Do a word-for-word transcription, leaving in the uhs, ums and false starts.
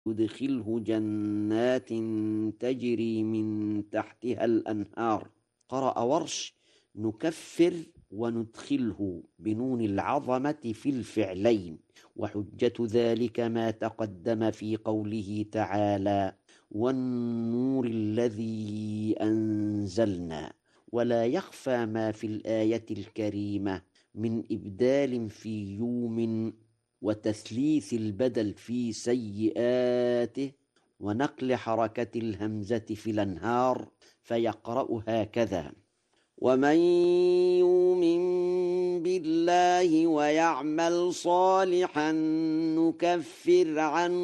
يدخله جنات تجري من تحتها الأنهار. قرأ ورش نكفر وندخله بنون العظمة في الفعلين، وحجة ذلك ما تقدم في قوله تعالى: والنور الذي أنزلنا. ولا يخفى ما في الآية الكريمة من إبدال في يوم، وتثليث البدل في سيئاته، ونقل حركة الهمزة في الأنهار، فيقرأ هكذا: ومن يؤمن بالله ويعمل صالحا نكفر عنه